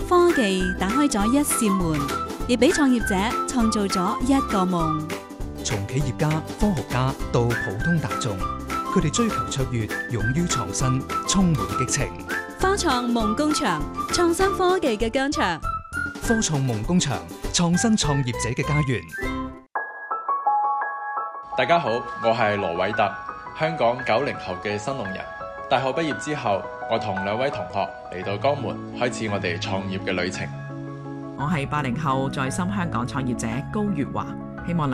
科技打開咗一扇門，亦俾創業者創造咗一個夢。 從企業家、科學家到普通大眾，佢哋追求卓越，勇於創新，充滿激情。 科創夢工場，創新科技嘅疆場。 科創夢工場，創新創業者嘅家園。 大家好，我係羅偉特，香港90後嘅新農人。大學畢業之後，我同2位同學嚟到江門，開始我哋創業嘅旅程。 我係80後在深香港創業者高月華，希望